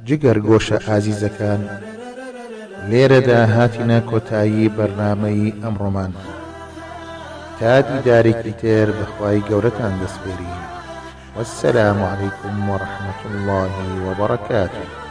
جگەر گۆشە ئازیزەکان، لێرەدا هاتینە کۆتایی بەرنامەی ئەمڕۆمان. تا دیدارێکی تر بەخوای گەورەتان دەسپێرین. والسلام عليكم ورحمة الله وبركاته.